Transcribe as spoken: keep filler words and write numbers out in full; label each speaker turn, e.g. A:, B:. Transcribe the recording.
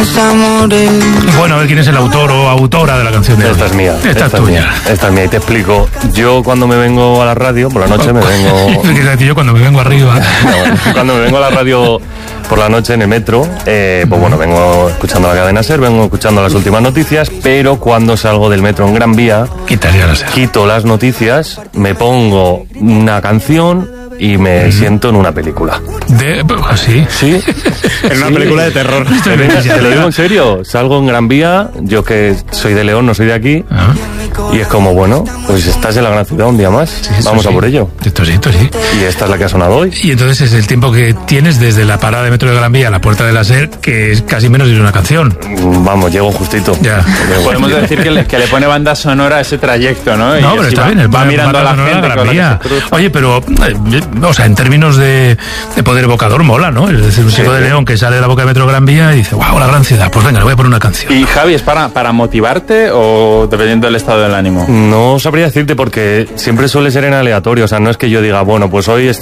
A: mis amores.
B: Bueno, a ver quién es el autor o autora de la canción de hoy.
C: Esta es mía.
B: Esta,
C: esta
B: es tuya.
C: Mía, esta es mía y te explico. Yo cuando me vengo a la radio, por la noche me vengo...
B: Yo cuando me vengo arriba.
C: No, cuando me vengo a la radio por la noche en el metro, eh, pues bueno, vengo escuchando la cadena SER, vengo escuchando las últimas noticias, pero cuando salgo del metro en Gran Vía,
B: Quitaría la SER.
C: quito las noticias, me pongo una canción y me uh-huh. siento en una película.
B: ¿De así?
C: Sí.
D: En una
C: sí.
D: película de terror.
C: Te, te lo digo en serio, salgo en Gran Vía, yo que soy de León, no soy de aquí, uh-huh. y es como, bueno, pues estás en la gran ciudad un día más, sí, vamos
B: sí.
C: a por ello.
B: Esto sí, esto sí.
C: Y esta es la que ha sonado hoy.
B: Y entonces es el tiempo que tienes desde la parada de metro de Gran Vía a la puerta de la SER, que es casi menos de una canción.
C: Vamos, llego justito.
B: Ya.
D: Llego. Podemos decir que le, que le pone banda sonora a ese trayecto, ¿no?
B: No,
D: y
B: pero está
D: va,
B: bien, el
D: va mirando a la gente
B: Gran
D: Vía.
B: Oye, pero, eh, o sea, en términos de, de poder evocador mola, ¿no? Es decir, un chico sí, de León que sale de la boca de metro Gran Vía y dice, wow, la gran ciudad, pues venga, le voy a poner una canción.
D: ¿Y Javi, es para, para motivarte o dependiendo del estado del ánimo?
C: No sabría decirte porque siempre suele ser en aleatorio, o sea, no es que yo diga, bueno, pues hoy